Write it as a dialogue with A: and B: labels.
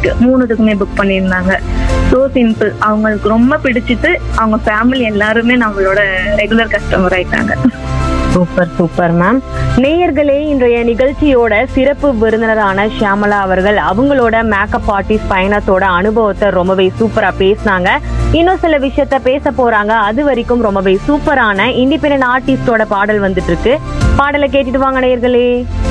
A: பார்ட்டிக்கு 3 புக் பண்ணியிருந்தாங்க. So simple. அவங்களுக்கு ரொம்ப பிடிச்சிட்டு அவங்க ஃபேமிலி எல்லாருமே நம்மளோட ரெகுலர் கஸ்டமர் ஆயிட்டாங்க.
B: Super super ma'am. நேயர்களே, இன்றைய நிகழ்ச்சியோட சிறப்பு விருந்தினரான ஷியாமளா அவர்கள் அவங்களோட மேக்கப் ஆர்டிஸ்ட் பயணத்தோட அனுபவத்தை ரொம்பவே சூப்பரா பேசினாங்க. இன்னும் சில விஷயத்த பேச போறாங்க. அது வரைக்கும் ரொம்பவே சூப்பரான இண்டிபெண்டன்ட் ஆர்டிஸ்டோட பாடல் வந்துட்டு இருக்கு. பாடலை கேட்டுட்டு வாங்க நேயர்களே.